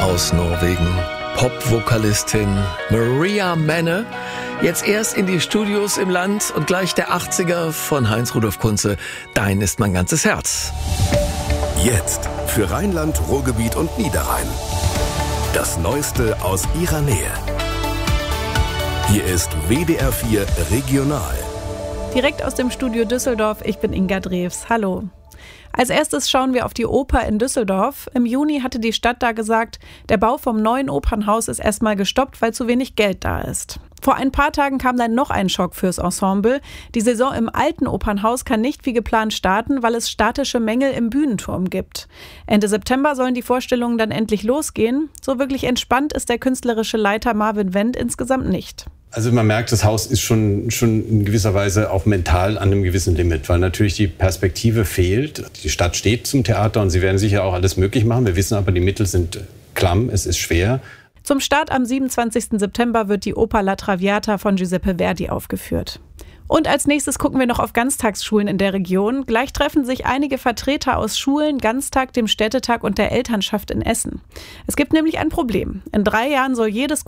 aus Norwegen. Pop-Vokalistin Maria Manne. Jetzt erst in die Studios im Land und gleich der 80er von Heinz-Rudolf Kunze. Dein ist mein ganzes Herz. Jetzt für Rheinland, Ruhrgebiet und Niederrhein. Das Neueste aus ihrer Nähe. Hier ist WDR 4 Regional. Direkt aus dem Studio Düsseldorf, ich bin Inga Drews. Hallo. Als erstes schauen wir auf die Oper in Düsseldorf. Im Juni hatte die Stadt da gesagt, der Bau vom neuen Opernhaus ist erstmal gestoppt, weil zu wenig Geld da ist. Vor ein paar Tagen kam dann noch ein Schock fürs Ensemble. Die Saison im alten Opernhaus kann nicht wie geplant starten, weil es statische Mängel im Bühnenturm gibt. Ende September sollen die Vorstellungen dann endlich losgehen. So wirklich entspannt ist der künstlerische Leiter Marvin Wendt insgesamt nicht. Also man merkt, das Haus ist schon in gewisser Weise auch mental an einem gewissen Limit, weil natürlich die Perspektive fehlt. Die Stadt steht zum Theater und sie werden sicher auch alles möglich machen. Wir wissen aber, die Mittel sind klamm, es ist schwer. Zum Start am 27. September wird die Oper La Traviata von Giuseppe Verdi aufgeführt. Und als nächstes gucken wir noch auf Ganztagsschulen in der Region. Gleich treffen sich einige Vertreter aus Schulen, Ganztag, dem Städtetag und der Elternschaft in Essen. Es gibt nämlich ein Problem. In 3 Jahren soll jedes